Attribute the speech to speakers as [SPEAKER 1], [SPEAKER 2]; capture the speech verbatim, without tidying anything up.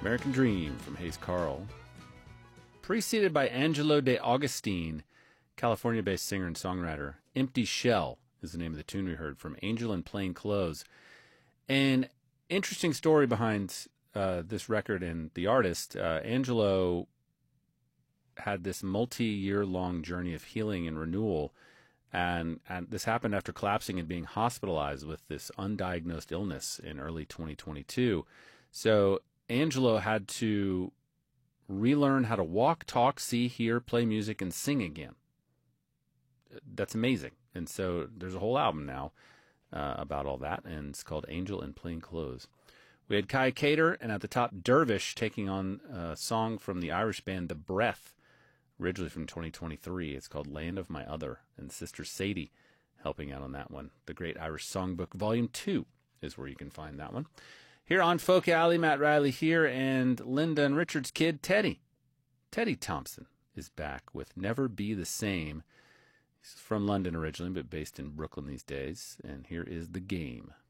[SPEAKER 1] American Dream from Hayes Carll. Preceded by Angelo De Augustine, California-based singer and songwriter. Empty Shell is the name of the tune we heard from Angel in Plain Clothes. An interesting story behind uh, this record and the artist. Uh, Angelo had this multi-year-long journey of healing and renewal, and, and this happened after collapsing and being hospitalized with this undiagnosed illness in early twenty twenty-two. So Angelo had to relearn how to walk, talk, see, hear, play music, and sing again. That's amazing. And so there's a whole album now uh, about all that, and it's called Angel in Plain Clothes. We had Kai Cater, and at the top, Dervish, taking on a song from the Irish band The Breath, originally from twenty twenty-three. It's called Land of My Other, and Sister Sadie helping out on that one. The Great Irish Songbook, Volume two is where you can find that one. Here on Folk Alley, Matt Riley here, and Linda and Richard's kid, Teddy. Teddy Thompson is back with Never Be the Same. He's from London originally, but based in Brooklyn these days. And here is The Game.